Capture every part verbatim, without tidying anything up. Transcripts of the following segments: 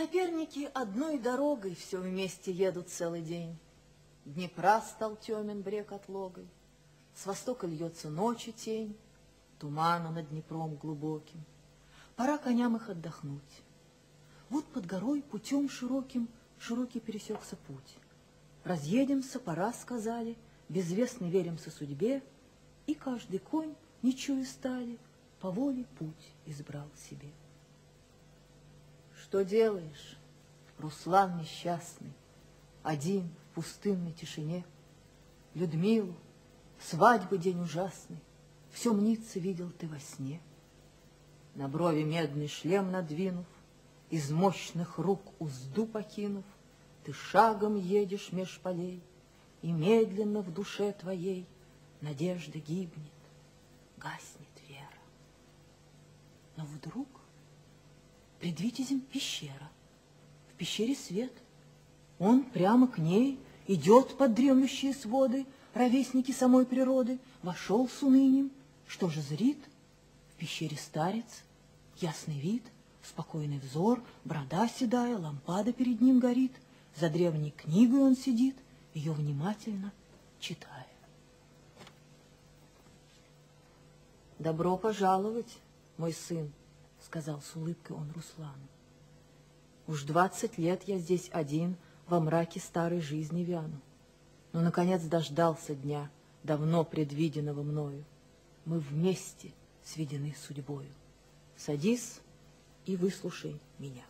Соперники одной дорогой все вместе едут целый день. Днепра стал темен брег отлогой, с востока льется ночи тень, тумана над Днепром глубоким. Пора коням их отдохнуть. Вот под горой путем широким широкий пересекся путь. Разъедемся, пора, сказали, безвестно веримся судьбе, и каждый конь, не чуя стали, по воле путь избрал себе. Что делаешь, Руслан несчастный, один в пустынной тишине? Людмилу, свадьбы день ужасный, все мнится видел ты во сне. На брови медный шлем надвинув, из мощных рук узду покинув, ты шагом едешь меж полей, и медленно в душе твоей надежда гибнет, гаснет вера. Но вдруг пред Витязем пещера, в пещере свет. Он прямо к ней идет под дремлющие своды, ровесники самой природы, вошел с унынием. Что же зрит? В пещере старец, ясный вид, спокойный взор, борода седая, лампада перед ним горит. За древней книгой он сидит, ее внимательно читая. «Добро пожаловать, мой сын», — сказал с улыбкой он Руслану. «Уж двадцать лет я здесь один во мраке старой жизни вяну, но, наконец, дождался дня, давно предвиденного мною. Мы вместе сведены судьбою. Садись и выслушай меня.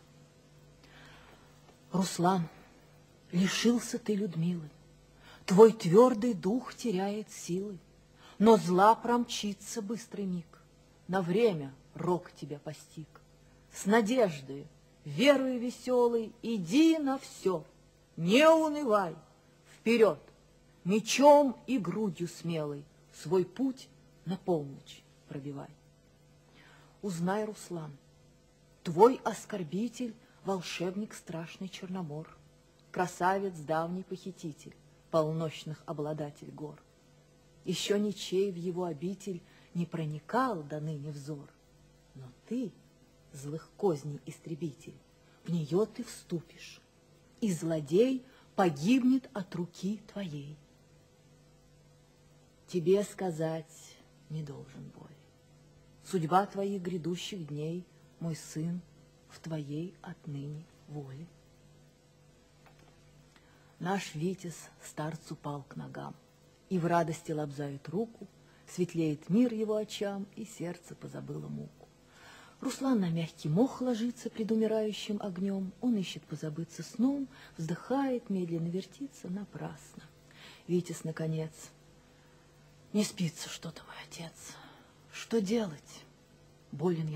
Руслан, лишился ты Людмилы, твой твердый дух теряет силы, но зла промчится быстрый миг, на время рок тебя постиг. С надеждой, верою веселой иди на все, не унывай, вперед, мечом и грудью смелой свой путь на полночь пробивай. Узнай, Руслан, твой оскорбитель — волшебник страшный Черномор, красавец давний похититель, полночных обладатель гор. Еще ничей в его обитель не проникал до ныне взор, но ты, злых козней истребитель, в нее ты вступишь, и злодей погибнет от руки твоей. Тебе сказать не должен боль. Судьба твоих грядущих дней, мой сын, в твоей отныне воле. Наш Витязь старцу пал к ногам, и в радости лобзает руку, светлеет мир его очам, и сердце позабыло муку. Руслан на мягкий мох ложится пред умирающим огнем, он ищет позабыться сном, вздыхает, медленно вертится, напрасно. Витязь, наконец: не спится что-то, мой отец, что делать? Болен я